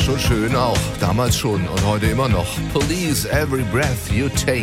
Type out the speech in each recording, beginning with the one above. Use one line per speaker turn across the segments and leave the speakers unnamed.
schon schön auch. Damals schon und heute immer noch. Police, every breath you take.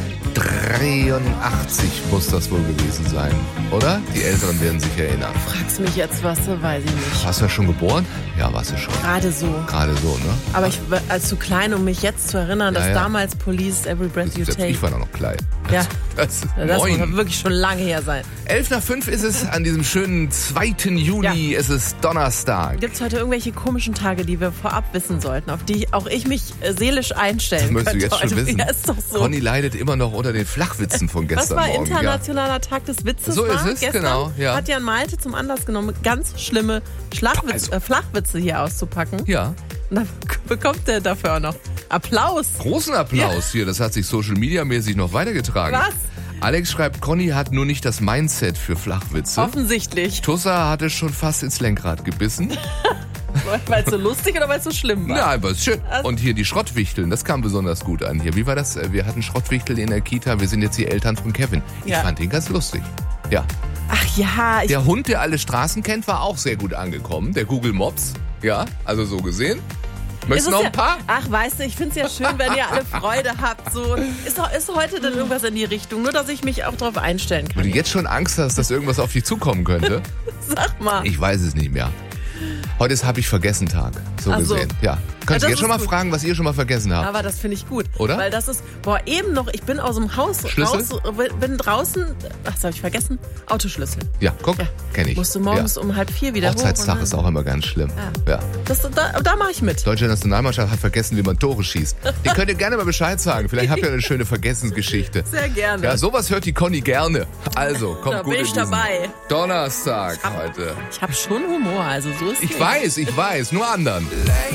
83 muss das wohl gewesen sein, oder? Die Älteren werden sich erinnern.
Fragst mich jetzt was, weiß ich nicht.
Warst du ja schon geboren? Ja, warst du schon.
Gerade so.
Gerade so, ne?
Aber ich war zu klein, um mich jetzt zu erinnern, dass
Ja.
damals Police, every breath you take.
Ich war noch klein.
Ja.
Das
Das muss
moin.
wirklich schon lange her sein.
11:05 ist es an diesem schönen 2. Juli.
Ja.
Es ist Donnerstag.
Gibt es heute irgendwelche komischen Tage, die wir vorab wissen sollten, auf die auch ich mich seelisch einstellen
Das möchtest du
könnte
jetzt schon
heute?
wissen.
Ja, ist doch so.
Conny leidet immer noch unter den Flachwitzen von
Was
gestern
war
Morgen.
internationaler Tag des Witzes?
So ist
war
es,
gestern?
genau, ja.
Hat Jan Malte zum Anlass genommen, ganz schlimme Flachwitze hier auszupacken.
Ja.
Und dann bekommt er dafür auch noch Applaus.
Großen Applaus hier. Das hat sich Social Media mäßig noch weitergetragen.
Was?
Alex schreibt, Conny hat nur nicht das Mindset für Flachwitze.
Offensichtlich.
Tussa hatte schon fast ins Lenkrad gebissen.
Weil es so lustig oder weil es so schlimm war?
Ja, aber ist schön. Und hier die Schrottwichteln, das kam besonders gut an hier. Wie war das? Wir hatten Schrottwichtel in der Kita. Wir sind jetzt die Eltern von Kevin. Ich
Ja.
fand den ganz lustig. Ja.
Ach ja,
Der Hund, der alle Straßen kennt, war auch sehr gut angekommen. Der Google Mops. Ja, also so gesehen. Möchtest du noch ein paar?
Ach, weißt du, ich finde es ja schön, wenn ihr alle Freude habt. So. Ist heute denn irgendwas in die Richtung? Nur, dass ich mich auch darauf einstellen
Wenn
kann.
du jetzt schon Angst hast, dass irgendwas auf dich zukommen könnte.
Sag mal.
Ich weiß es nicht mehr. Heute ist Hab-ich-vergessen-Tag, so
Ach so.
gesehen. Ja. Könnt
Ja,
ihr
das
jetzt schon
ist
mal
gut.
fragen, was ihr schon mal vergessen habt?
Aber das finde ich gut.
Oder?
Weil das ist, eben noch, ich bin aus dem Haus
Schlüssel?
raus, bin draußen, ach, das habe ich vergessen, Autoschlüssel.
Ja, guck,
Ja.
kenne ich.
Musste morgens um 3:30 wieder hoch.
Hochzeitstag
und
ist auch immer ganz schlimm. Ja.
da mache ich mit.
Deutsche Nationalmannschaft hat vergessen, wie man Tore schießt. Ihr könnt ihr gerne mal Bescheid sagen. Vielleicht habt ihr eine schöne Vergessensgeschichte.
Sehr gerne.
Ja, sowas hört die Conny gerne. Also, kommt
Da
gut
bin
in
ich
diesen
dabei.
Donnerstag heute.
Ich habe schon Humor, also so ist es
Ich
nicht.
weiß, nur anderen.
Late